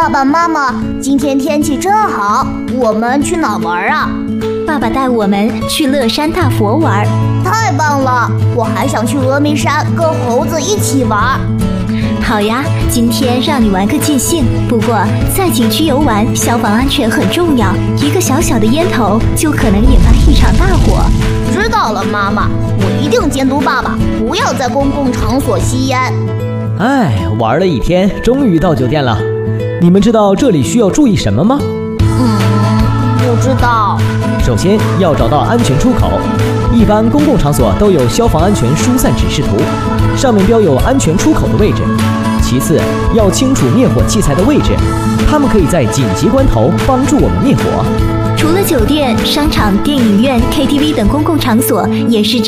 爸爸妈妈，今天天气真好，我们去哪玩啊？ 爸爸带我们去乐山大佛玩。 太棒了，我还想去峨眉山跟猴子一起玩。 好呀，今天让你玩个尽兴。不过在景区游玩，消防安全很重要，一个小小的烟头就可能引发一场大火。 知道了，妈妈，我一定监督爸爸，不要在公共场所吸烟。 玩了一天，终于到酒店了。你们知道这里需要注意什么吗？ 不知道。 首先要找到安全出口，一般公共场所都有消防安全疏散指示图，上面标有安全出口的位置。其次要清楚灭火器材的位置，它们可以在紧急关头帮助我们灭火。 除了酒店、商场、电影院、KTV 等公共场所，也是